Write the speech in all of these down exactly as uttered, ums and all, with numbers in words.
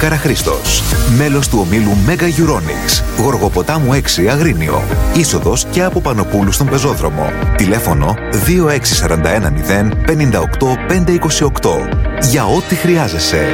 Καραχρήστος. Μέλος του ομίλου Mega Euronics. Γοργοποτάμου έξι Αγρίνιο. Είσοδος και από Πανοπούλου στον πεζόδρομο. Τηλέφωνο δύο έξι τέσσερα ένα μηδέν πέντε οκτώ πέντε είκοσι οκτώ. Για ό,τι χρειάζεσαι.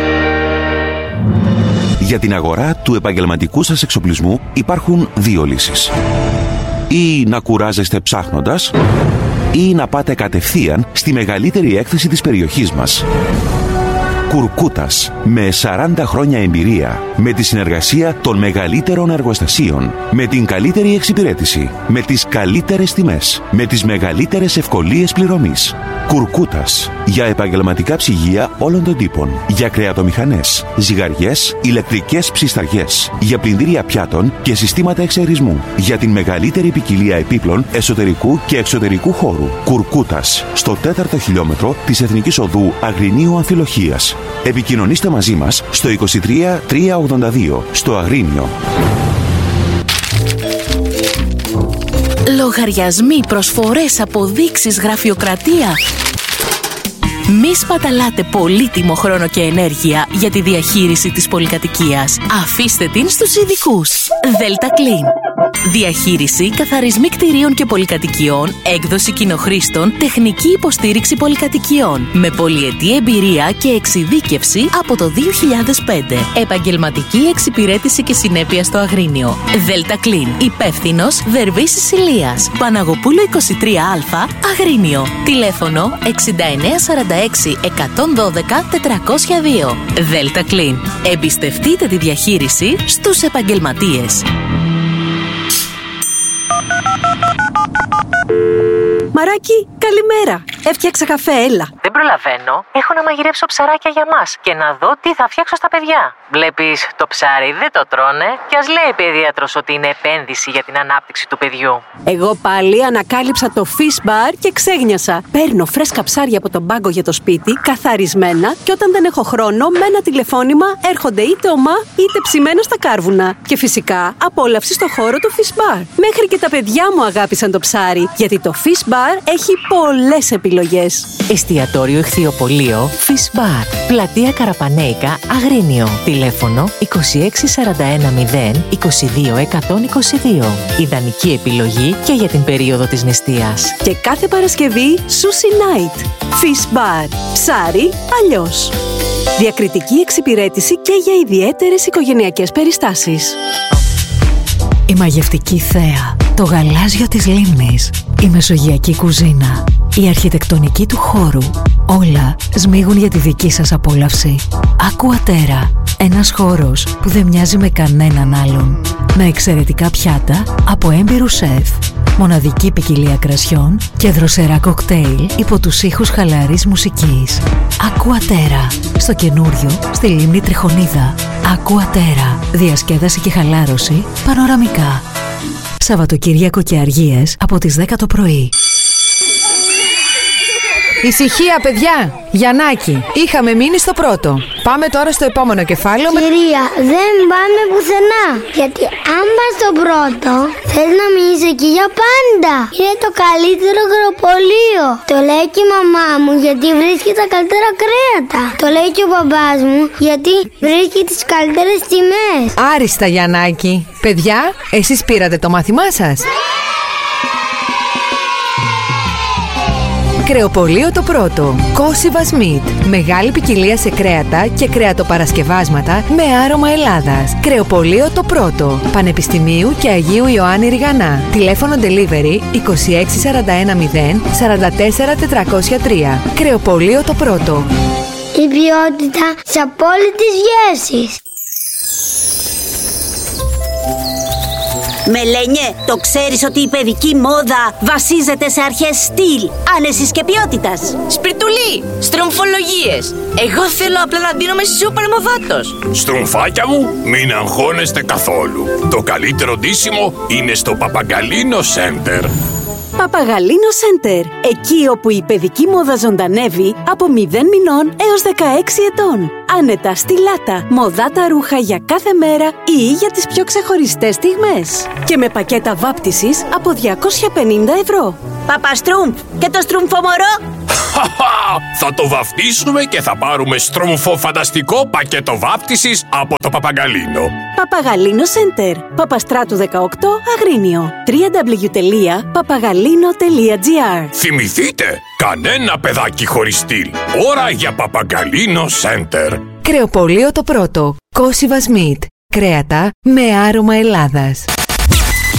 Για την αγορά του επαγγελματικού σας εξοπλισμού υπάρχουν δύο λύσεις. Ή να κουράζεστε ψάχνοντας, ή να πάτε κατευθείαν στη μεγαλύτερη έκθεση της περιοχής μας. Κουρκούτας, με σαράντα χρόνια εμπειρία, με τη συνεργασία των μεγαλύτερων εργοστασίων, με την καλύτερη εξυπηρέτηση, με τις καλύτερες τιμές, με τις μεγαλύτερες ευκολίες πληρωμής. Κουρκούτας, για επαγγελματικά ψυγεία όλων των τύπων, για κρεατομηχανές, ζυγαριές, ηλεκτρικές ψισταριές, για πλυντήρια πιάτων και συστήματα εξαερισμού, για την μεγαλύτερη ποικιλία επίπλων εσωτερικού και εξωτερικού χώρου. Κουρκούτας, στο τέταρτο χιλιόμετρο της Εθνικής Οδού Αγρινίου Αμφιλοχίας. Επικοινωνήστε μαζί μας στο είκοσι τρία τριακόσια ογδόντα δύο στο Αγρίνιο. Λογαριασμοί, προσφορές, αποδείξεις, γραφειοκρατία. Μη σπαταλάτε πολύτιμο χρόνο και ενέργεια για τη διαχείριση της πολυκατοικίας. Αφήστε την στους ειδικούς. Delta Clean. Διαχείριση, καθαρισμοί κτηρίων και πολυκατοικιών, έκδοση κοινοχρήστων, τεχνική υποστήριξη πολυκατοικιών. Με πολυετή εμπειρία και εξειδίκευση από το δύο χιλιάδες πέντε. Επαγγελματική εξυπηρέτηση και συνέπεια στο Αγρίνιο. Delta Clean. Υπεύθυνος Δερβίσης Ηλίας. Παναγοπούλου είκοσι τρία Α, Αγρίνιο. Τηλέφωνο εξήντα εννέα σαράντα έξι εκατόν δώδεκα τετρακόσια δύο. Delta Clean. Εμπιστευτείτε τη διαχείριση στους επαγγελματίες. Μαράκι, καλημέρα. Έφτιαξα καφέ, έλα. Δεν προλαβαίνω. Έχω να μαγειρέψω ψαράκια για μας και να δω τι θα φτιάξω στα παιδιά. Βλέπεις, το ψάρι δεν το τρώνε κι ας λέει η παιδίατρος ότι είναι επένδυση για την ανάπτυξη του παιδιού. Εγώ πάλι ανακάλυψα το Fish Bar και ξέγνιασα. Παίρνω φρέσκα ψάρια από τον πάγκο για το σπίτι, καθαρισμένα, και όταν δεν έχω χρόνο, με ένα τηλεφώνημα έρχονται είτε ομά είτε ψημένα στα κάρβουνα. Και φυσικά απόλαυση στο χώρο του Fish Bar. Μέχρι και τα παιδιά μου αγάπησαν το ψάρι, γιατί το Fish Bar έχει πολλές επιλογές. Εστιατόριο Εχθιοπωλείο Fish Bar. Πλατεία Καραπανέικα, Αγρίνιο. Τηλέφωνο είκοσι έξι σαράντα ένα μηδέν είκοσι δύο εκατόν είκοσι δύο. Ιδανική επιλογή και για την περίοδο της νηστείας. Και κάθε Παρασκευή Sushi Night. Fish Bar. Ψάρι αλλιώς. Διακριτική εξυπηρέτηση και για ιδιαίτερες οικογενειακές περιστάσεις. Η μαγευτική θέα, το γαλάζιο της λίμνης, η μεσογειακή κουζίνα, η αρχιτεκτονική του χώρου, όλα σμίγουν για τη δική σας απόλαυση. Aquaterra, ένας χώρος που δεν μοιάζει με κανέναν άλλον, με εξαιρετικά πιάτα από έμπειρους σεφ, μοναδική ποικιλία κρασιών και δροσερά κοκτέιλ υπό τους ήχους χαλαρής μουσικής. Aquaterra, στο καινούριο, στη λίμνη Τριχονίδα. Aquaterra, διασκέδαση και χαλάρωση πανοραμικά. Σαββατοκύριακο και αργίες από τις δέκα το πρωί. Ησυχία, παιδιά! Γιαννάκη, είχαμε μείνει στο πρώτο. Πάμε τώρα στο επόμενο κεφάλαιο. Κυρία, δεν πάμε πουθενά. Γιατί αν πας στο πρώτο, θες να μείνεις εκεί για πάντα. Είναι το καλύτερο αγροπολείο. Το λέει και η μαμά μου, γιατί βρίσκει τα καλύτερα κρέατα. Το λέει και ο μπαμπάς μου, γιατί βρίσκει τις καλύτερες τιμές. Άριστα, Γιαννάκη. Παιδιά, εσείς πήρατε το μάθημά σας? Κρεοπωλείο το πρώτο. Κόσιβας Meat. Μεγάλη ποικιλία σε κρέατα και κρεατοπαρασκευάσματα με άρωμα Ελλάδας. Κρεοπωλείο το πρώτο. Πανεπιστημίου και Αγίου Ιωάννη Ριγανά. Τηλέφωνο delivery είκοσι έξι σαράντα ένα μηδέν σαράντα τέσσερα τετρακόσια τρία. Κρεοπωλείο το πρώτο. Η ποιότητα σε απόλυτες γεύσεις. Μελένιε, το ξέρεις ότι η παιδική μόδα βασίζεται σε αρχές στυλ, άνεσης και ποιότητας? Σπιρτουλί, στρομφολογίες. Εγώ θέλω απλά να ντύνομαι σούπερ μοδάτος. Στρομφάκια μου, μην αγχώνεστε καθόλου. Το καλύτερο ντύσιμο είναι στο Παπαγκαλίνο Center. Παπαγαλίνο Center. Εκεί όπου η παιδική μόδα ζωντανεύει από μηδέν μηνών έως δεκαέξι ετών. Άνετα, στιλάτα, μοδάτα ρούχα για κάθε μέρα ή για τις πιο ξεχωριστές στιγμές. Και με πακέτα βάπτισης από διακόσια πενήντα ευρώ. Παπαστρούμφ και το στρουμφομορό. Θα το βαφτίσουμε και θα πάρουμε στρομφοφανταστικό πακέτο βάπτισης από το Παπαγκαλίνο. Παπαγαλίνο Center, Παπαστράτου δεκαοκτώ, Αγρίνιο. double-u double-u double-u τελεία παπαγαλίνο τελεία τζι άρ. Θυμηθείτε, κανένα παιδάκι χωρίς στυλ. Ώρα για Παπαγκαλίνο Center. Κρεοπωλείο το πρώτο. Κόσιβας Meat. Κρέατα με άρωμα Ελλάδας.